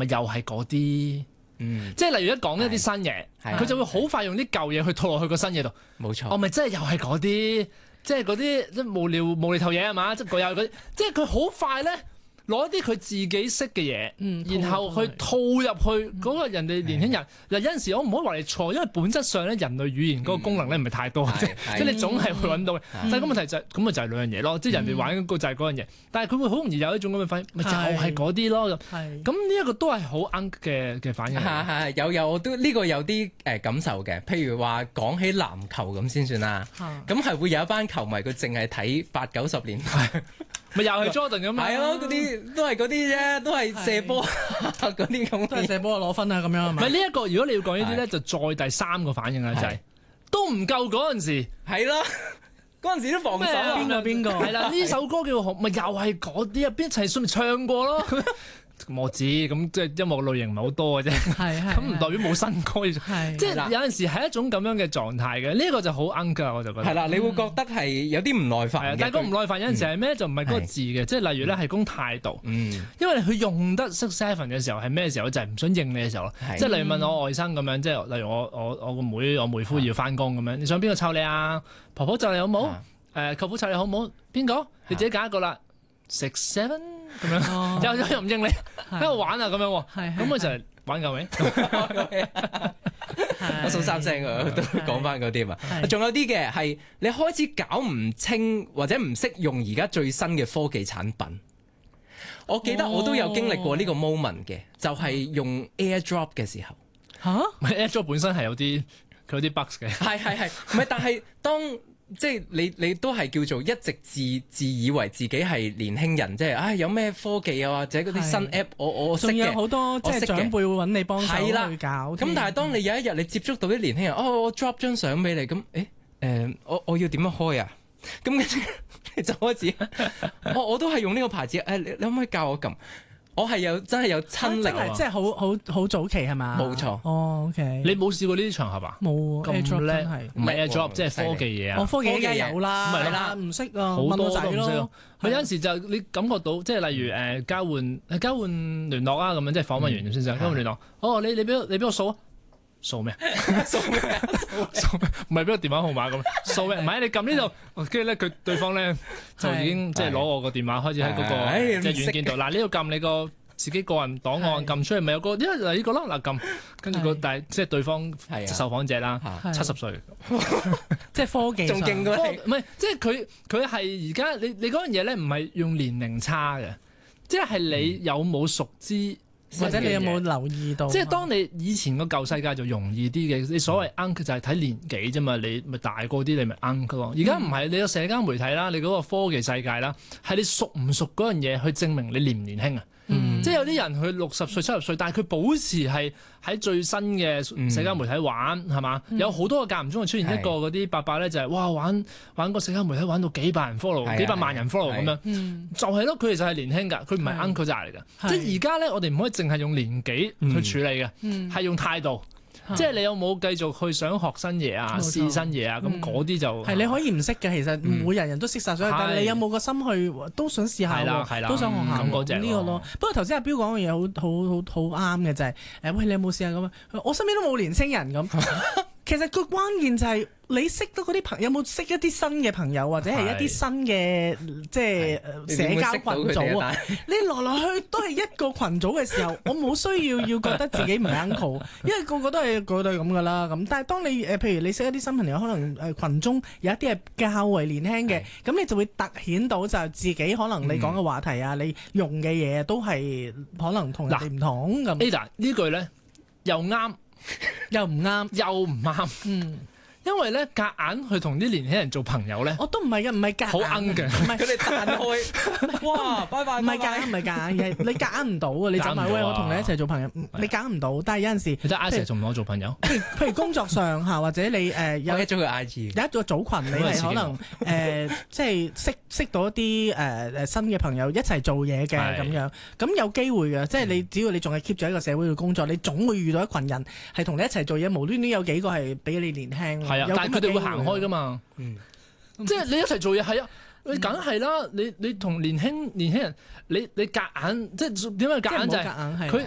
咪又係嗰啲。即係例如一講一啲新嘢，佢就會好快用啲舊嘢去套落去個新嘢度。 冇錯。 我咪真係又係嗰啲，即係嗰啲即係無厘頭嘢係嘛？即係又係嗰啲，即係佢好快咧。攞一啲佢自己識嘅嘢，然後去套入去嗰個人哋年輕人。嗱有陣時我唔可以話你錯，因為本質上咧人類語言嗰個功能咧唔係太多啫，即係你總係會揾到嘅。但係個問題就係咁咪就係兩樣嘢咯，即係人哋玩嗰個就係嗰樣嘢，但係佢會好容易有一種咁嘅反應，咪就係嗰啲咯。咁呢一個都係好啱嘅反應。 有我都呢個有啲感受嘅，譬如話講起籃球咁先算啦，咁係會有一班球迷佢淨係睇80-90年代。 咪又係 Jordan 咁啊！ 係咯，嗰啲都係嗰啲啫，都係射波嗰啲咁， 都係射波攞分啊咁樣係咪？ 唔係呢一個，如果你要講呢啲咧，就再第三個反應啦，就係都唔夠嗰陣時。 係咯，嗰陣時都防守啊！ 邊個？ 係啦，呢首歌叫紅，咪又係嗰啲啊，邊一齊順便唱過咯。我知，咁即係音樂類型唔係好多嘅啫，咁唔代表冇新歌，即係有陣時係一種咁樣嘅狀態嘅，呢個就好啱㗎，我就覺得。 係啦，你會覺得係有啲唔耐煩嘅。 但係個唔耐煩有陣時係咩？就唔係嗰個字嘅，即係例如咧係講態度。因為佢用得識 seven 嘅時候係咩時候？就係唔想應你嘅時候咯。即係例如問我外甥咁樣，即係例如我個妹我妹夫要翻工咁樣，你想邊個湊你啊？婆婆湊你好冇？舅父湊你好冇？邊個？你自己揀一個啦。6-7咁樣，又唔應你喺度玩啊咁樣，咁我就係玩夠未？ 我數3聲啊，都講翻嗰啲嘛。仲有啲嘅係你開始搞唔清或者唔識用而家最新嘅科技產品。我記得我都有經歷過呢個 moment 嘅，就係用 AirDrop 嘅時候。 AirDrop 本身係有啲佢有啲 bugs 嘅。 係，唔係但係當。即係你都係叫做一直自以為自己係年輕人，即係有咩科技啊或者嗰啲新 app 我識嘅， 仲有好多即係長輩會揾你幫手去搞。 咁但係當你有一日你接觸到啲年輕人，我 drop 張相俾你，咁我要點樣開啊？咁跟住你就開始，我都係用呢個牌子，你可唔可以教我撳？我係真係有親歷， 即係好早期係嘛？ 冇錯。 OK。 你冇試過呢啲場合啊？ 冇咁叻，唔係 AirDrop，即係科技嘢啊！ 科技嘢有啦，係啦，唔識啊， 好多都唔識咯。 有陣時就你感覺到，即係例如交換聯絡啊咁樣，即係訪問完先生交換聯絡。你俾我數啊？數咩？數咩？唔係俾個電話號碼咁。數咩？唔係你撳呢度，跟住咧佢對方咧就已經即係攞我個電話開始喺嗰個即係軟件度。嗱呢度撳你個自己個人檔案撳出嚟，咪有個因為嗱呢個啦嗱撳，跟住但係即係對方受訪者啦，70歲， 即係科技仲勁過你。 唔係即係佢係而家你嗰樣嘢咧，唔係用年齡差嘅，即係你有冇熟知。 或者你有冇留意到？ 即係當你以前個舊世界就容易啲嘅，你所謂 uncle 就係睇年紀啫嘛，你咪大個啲你咪 uncle 咯。而家唔係，你有社交媒體啦，你嗰個科技世界啦，係你熟唔熟嗰樣嘢去證明你年唔年輕啊？即係有啲人佢60歲、70歲，但係佢保持係喺最新嘅社交媒體玩係嘛？有好多個間唔中出現一個嗰啲伯伯咧，就係哇玩個社交媒體玩到幾百人 follow、幾百萬人 follow 咁樣，就係咯，佢哋就係年輕㗎，佢唔係 uncle 仔嚟㗎。即係而家咧，我哋唔可以淨係用年紀去處理嘅，係用態度。即係你有冇繼續去想學新嘢啊、試新嘢啊？咁嗰啲就係你可以唔識嘅，其實唔會人人都識晒，所以但係你有冇個心去都想試下喎，都想學下咁呢個咯。不過頭先阿彪講嘅嘢好啱嘅就係喂，你有冇試下咁啊？我身邊都冇年青人咁。其實個關鍵就係你識到嗰啲朋友，有冇識一啲新嘅朋友，或者係一啲新嘅即係社交群組啊？你來來去都係一個群組嘅時候，我冇需要覺得自己唔係 uncle， 因為個個都係咁噶啦。咁但係當你譬如你識一啲新朋友，可能群中有一啲係較為年輕嘅，咁你就會突顯到就自己可能你講嘅話題啊，你用嘅嘢都係可能同人哋唔同咁。 Ada 呢句咧又啱。 又唔啱， 又唔啱。因為咧夾硬去同啲年輕人做朋友咧， 我都唔係嘅，唔係夾硬， 好奀嘅， 唔係佢哋彈開，哇，拜拜， 唔係夾硬，唔係夾硬嘅，你夾硬唔到啊！你就咪喂我同你一齊做朋友，你夾唔到。但係有陣時， 你得阿 Sir 仲唔同我做朋友？ 譬如工作上嚇，或者你有咗佢 IG， 有一個組群，你係可能即係識到一啲新嘅朋友一齊做嘢嘅咁樣，咁有機會嘅。即係你只要你仲係 keep 住喺個社會嘅工作，你總會遇到一群人係同你一齊做嘢，無端端有幾個係比你年輕。 係啊，但係佢哋會行開噶嘛，即係你一齊做嘢係啊，你梗係啦，你同年輕人，你夾硬即係點解夾硬就係佢